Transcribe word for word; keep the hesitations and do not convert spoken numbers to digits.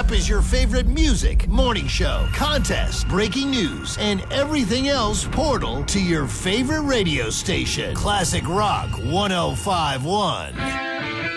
app is your favorite music, morning show, contest, breaking news, and everything else portal to your favorite radio station. Classic Rock one oh five point one.